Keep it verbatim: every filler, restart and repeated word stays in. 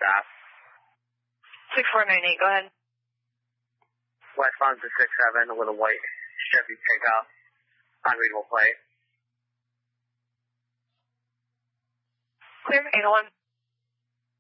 stop. six four nine eight, go ahead. Westbound to six seven with a white Chevy pickup. Unreadable plate. Clear, eight oh one.